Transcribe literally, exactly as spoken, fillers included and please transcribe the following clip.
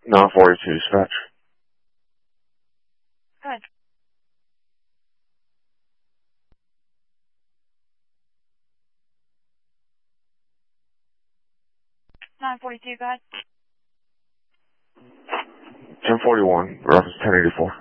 nine forty-two, dispatch. Go ahead. nine forty-two, go ahead. ten forty-one, reference ten eighty-four.